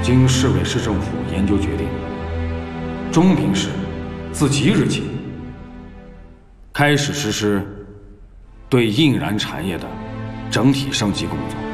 经市委市政府研究决定，中平市自即日起开始实施对印染产业的整体升级工作。